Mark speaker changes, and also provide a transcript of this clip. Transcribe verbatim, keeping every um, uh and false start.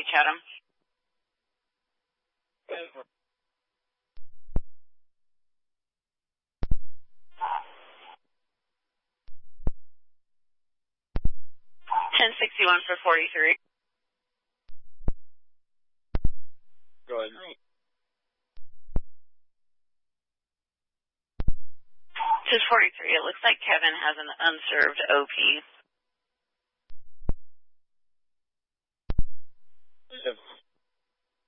Speaker 1: Chatham. ten sixty-one for forty-three.
Speaker 2: Go ahead.
Speaker 1: This is forty-three. It looks like Kevin has an unserved O P.